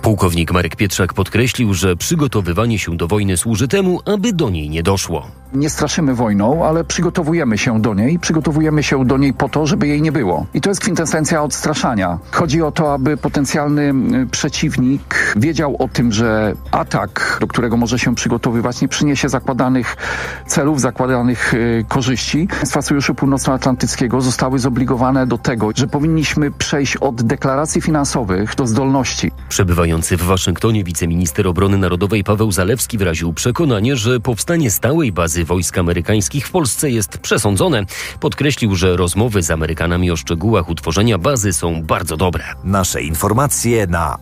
Pułkownik Marek Pietrzak podkreślił, że przygotowywanie się do wojny służy temu, aby do niej nie doszło. Nie straszymy wojną, ale przygotowujemy się do niej. Przygotowujemy się do niej po to, żeby jej nie było. I to jest kwintesencja odstraszania. Chodzi o to, aby potencjalny przeciwnik wiedział o tym, że atak, do którego może się przygotowywać, nie przyniesie zakładanych celów, zakładanych korzyści. Państwa Sojuszu Północnoatlantyckiego zostały zobligowane do tego, że powinniśmy przejść od deklaracji finansowych do zdolności. Przebywający w Waszyngtonie wiceminister obrony narodowej Paweł Zalewski wyraził przekonanie, że powstanie stałej bazy wojsk amerykańskich w Polsce jest przesądzone. Podkreślił, że rozmowy z Amerykanami o szczegółach utworzenia bazy są bardzo dobre. Nasze informacje na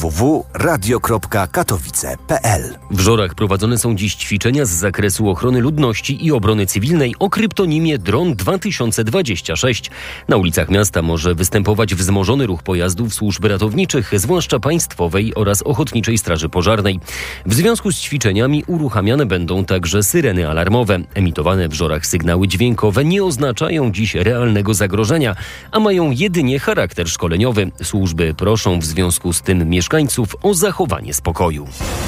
www.radio.katowice.pl. W Żorach prowadzone są dziś ćwiczenia z zakresu ochrony ludności i obrony cywilnej o kryptonimie Dron 2026. Na ulicach miasta może występować wzmożony ruch pojazdów służb ratowniczych, zwłaszcza państwowej oraz ochotniczej straży pożarnej. W związku z ćwiczeniami uruchamiane będą także syreny alarmowe. Emitowane w Żorach sygnały dźwiękowe nie oznaczają dziś realnego zagrożenia, a mają jedynie charakter szkoleniowy. Służby proszą w związku z tym mieszkańców o zachowanie spokoju.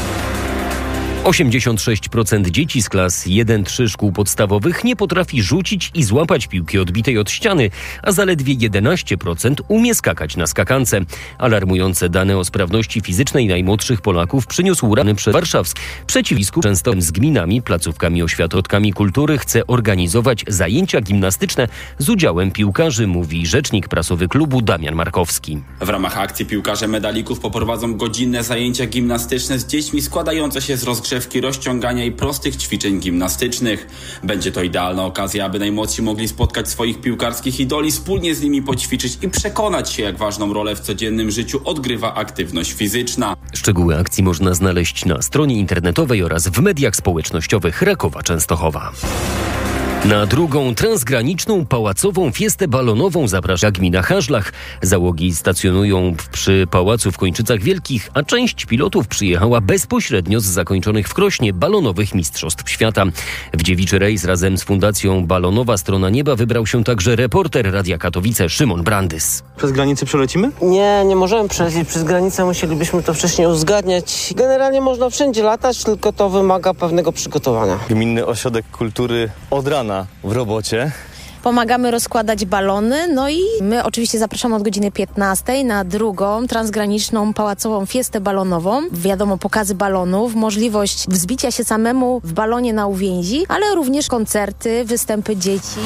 86% dzieci z klas 1-3 szkół podstawowych nie potrafi rzucić i złapać piłki odbitej od ściany, a zaledwie 11% umie skakać na skakance. Alarmujące dane o sprawności fizycznej najmłodszych Polaków przyniósł rany przez warszawski. Przeciwisku często z gminami, placówkami oświatotkami kultury chce organizować zajęcia gimnastyczne z udziałem piłkarzy, mówi rzecznik prasowy klubu Damian Markowski. W ramach akcji piłkarze medalików poprowadzą godzinne zajęcia gimnastyczne z dziećmi składające się z rozgrzewki, rozciągania i prostych ćwiczeń gimnastycznych. Będzie to idealna okazja, aby najmłodsi mogli spotkać swoich piłkarskich idoli, wspólnie z nimi poćwiczyć i przekonać się, jak ważną rolę w codziennym życiu odgrywa aktywność fizyczna. Szczegóły akcji można znaleźć na stronie internetowej oraz w mediach społecznościowych Rakowa Częstochowa. Na drugą transgraniczną pałacową fiestę balonową zaprasza gmina Hażlach. Załogi stacjonują przy pałacu w Kończycach Wielkich, a część pilotów przyjechała bezpośrednio z zakończonych w Krośnie balonowych mistrzostw świata. W dziewiczy rejs razem z Fundacją Balonowa Strona Nieba wybrał się także reporter Radia Katowice Szymon Brandys. Przez granicę przelecimy? Nie możemy przelecieć przez granicę, musielibyśmy to wcześniej uzgadniać. Generalnie można wszędzie latać, tylko to wymaga pewnego przygotowania. Gminny Ośrodek Kultury od rana w robocie. Pomagamy rozkładać balony, no i my oczywiście zapraszamy od godziny 15 na drugą transgraniczną pałacową fiestę balonową. Wiadomo, pokazy balonów, możliwość wzbicia się samemu w balonie na uwięzi, ale również koncerty, występy dzieci.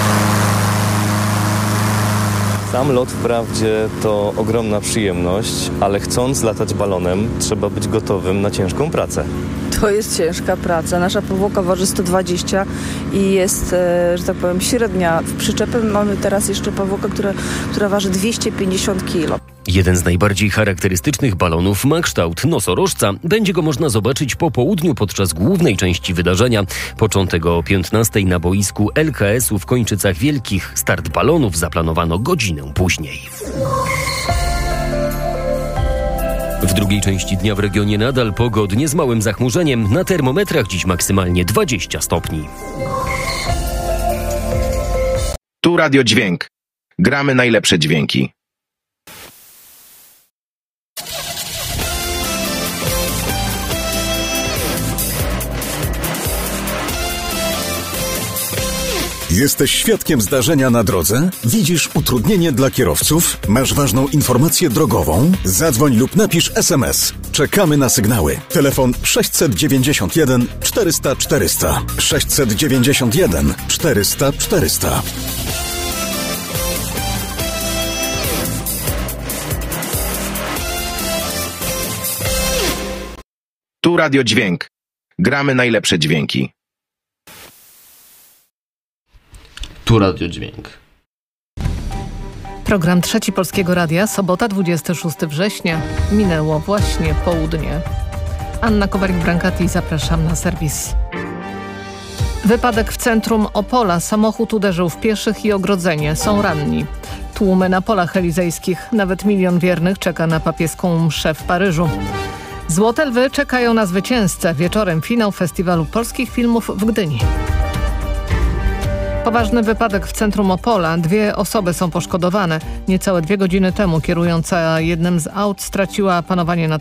Sam lot wprawdzie to ogromna przyjemność, ale chcąc latać balonem, trzeba być gotowym na ciężką pracę. To jest ciężka praca. Nasza powłoka waży 120 i jest, że tak powiem, średnia. W przyczepie mamy teraz jeszcze powłokę, która waży 250 kg. Jeden z najbardziej charakterystycznych balonów ma kształt nosorożca. Będzie go można zobaczyć po południu podczas głównej części wydarzenia. Początek o 15 na boisku LKS-u w Kończycach Wielkich. Start balonów zaplanowano godzinę później. W drugiej części dnia w regionie nadal pogodnie z małym zachmurzeniem. Na termometrach dziś maksymalnie 20 stopni. Tu Radio Dźwięk. Gramy najlepsze dźwięki. Jesteś świadkiem zdarzenia na drodze? Widzisz utrudnienie dla kierowców? Masz ważną informację drogową? Zadzwoń lub napisz SMS. Czekamy na sygnały. Telefon 691 400 400. 691 400 400. Tu Radio Dźwięk. Gramy najlepsze dźwięki. Tu Radio Dźwięk. Program Trzeci Polskiego Radia, sobota 26 września. Minęło właśnie południe. Anna Kowalik-Brankati, zapraszam na serwis. Wypadek w centrum Opola. Samochód uderzył w pieszych i ogrodzenie. Są ranni. Tłumy na polach elizejskich. Nawet 1 milion wiernych czeka na papieską mszę w Paryżu. Złote Lwy czekają na zwycięzcę. Wieczorem finał Festiwalu Polskich Filmów w Gdyni. Poważny wypadek w centrum Opola. 2 osoby są poszkodowane. Niecałe 2 godziny temu kierująca jednym z aut straciła panowanie nad